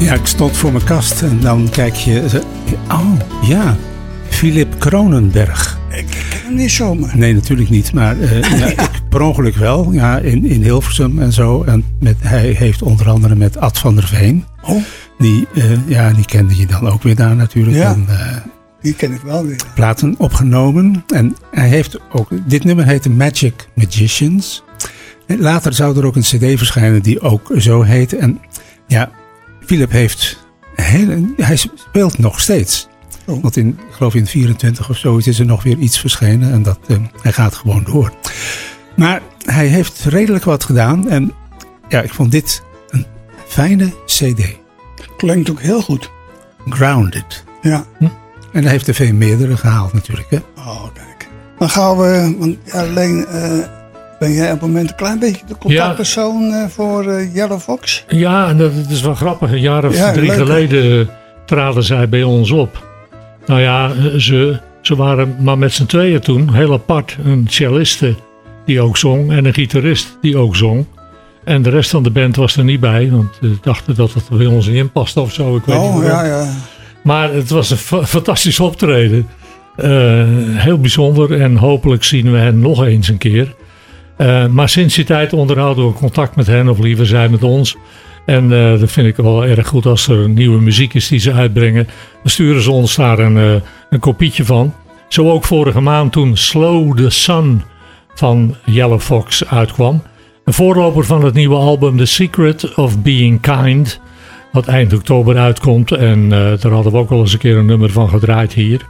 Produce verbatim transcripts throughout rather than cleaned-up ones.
Ja, ik stond voor mijn kast en dan kijk je... Oh, ja, Philip Kronenberg. Ik ken hem niet zomaar. Nee, natuurlijk niet, maar uh, ja, ik, per ongeluk wel. Ja, in, in Hilversum en zo. En met, hij heeft onder andere met Ad van der Veen. Oh. Die, uh, ja, die kende je dan ook weer daar natuurlijk. Ja, en, uh, die ken ik wel weer. Platen opgenomen. En hij heeft ook... Dit nummer heette Magic Magicians. En later zou er ook een cd verschijnen die ook zo heette. En ja, Philip heeft... Hele, hij speelt nog steeds. Oh. Want in, ik geloof in vierentwintig of zoiets is er nog weer iets verschenen. En dat, uh, hij gaat gewoon door. Maar hij heeft redelijk wat gedaan. En ja, ik vond dit een fijne cd. Klinkt ook heel goed. Grounded. Ja. Hm? En hij heeft er veel meerdere gehaald natuurlijk. Hè? Oh, kijk. Dan gaan we... Want ja, Leen, uh, ben jij op het moment een klein beetje de contactpersoon ja. uh, voor uh, Yellow Fox? Ja, en dat is wel grappig. Een jaar of ja, drie leuk, geleden traden zij bij ons op. Nou ja, ze, ze waren maar met z'n tweeën toen. Heel apart. Een celliste die ook zong. En een gitarist die ook zong. En de rest van de band was er niet bij. Want ze dachten dat het er bij ons in paste of zo. Ik weet oh, niet ja, ja. Maar het was een fa- fantastisch optreden. Uh, heel bijzonder. En hopelijk zien we hen nog eens een keer. Uh, maar sinds die tijd onderhouden we contact met hen. Of liever zij met ons. En uh, dat vind ik wel erg goed als er nieuwe muziek is die ze uitbrengen. Dan sturen ze ons daar een, uh, een kopietje van. Zo ook vorige maand toen Slow the Sun van Yellow Fox uitkwam. Een voorloper van het nieuwe album The Secret of Being Kind. Wat eind oktober uitkomt. En uh, daar hadden we ook al eens een keer een nummer van gedraaid hier.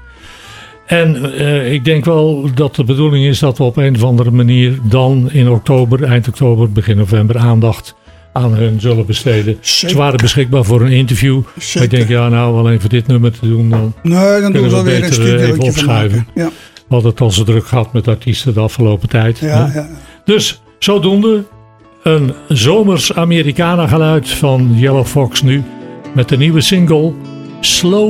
En uh, ik denk wel dat de bedoeling is dat we op een of andere manier dan in oktober, eind oktober, begin november aandacht aan hun zullen besteden. Zeker. Ze waren beschikbaar voor een interview. Maar ik denk, ja, nou, alleen voor dit nummer te doen, dan, nee, dan doen we we weer beter een even opschuiven. Ja. We hadden het al zo druk gehad met artiesten de afgelopen tijd. Ja, ja. Dus, zodoende, een zomers Americana geluid van Yellow Fox nu, met de nieuwe single Slow